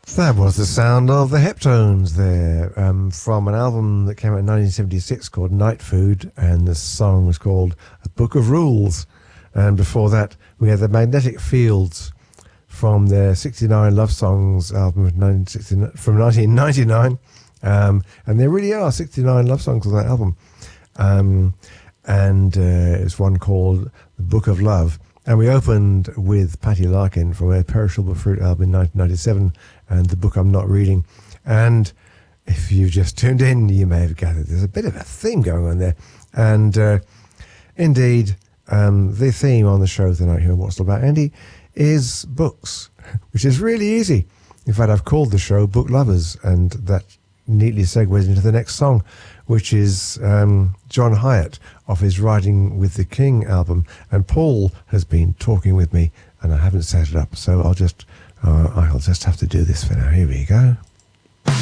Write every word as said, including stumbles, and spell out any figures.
That was the sound of the Heptones there, um, from an album that came out in nineteen seventy-six called Night Food, and the song was called A Book of Rules. And before that, we had the Magnetic Fields from their sixty-nine Love Songs album from nineteen ninety-nine. Um, and there really are sixty-nine love songs on that album. Um, and uh, it's one called The Book of Love. And we opened with Patty Larkin from a Perishable Fruit album in nineteen ninety-seven and The Book I'm Not Reading. And if you've just tuned in, you may have gathered there's a bit of a theme going on there. And uh, indeed, um, the theme on the show tonight here on What's It All About, Andy, is books, which is really easy. In fact, I've called the show Book Lovers, and that neatly segues into the next song, which is um, John Hyatt off his Riding with the King album. And Paul has been talking with me, and I haven't set it up, so I'll just uh, I'll just have to do this for now. Here we go.